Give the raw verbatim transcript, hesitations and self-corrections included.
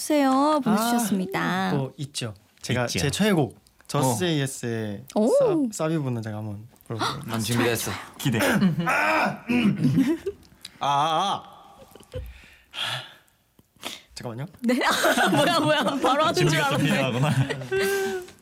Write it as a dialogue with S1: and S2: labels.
S1: 불러주세요 보내주셨습니다.
S2: 아, 또 있죠. 제가
S3: 있죠.
S2: 제 최애곡 저스트예스의 사비 부분 제가 한번 불러볼게요.
S3: 난 준비됐어. 기대.
S2: 아, 아, 아. 잠깐만요.
S1: 네. 뭐야 뭐야 바로 하는 줄
S3: 준비가 좀
S1: 알았네.
S3: 필요하구나.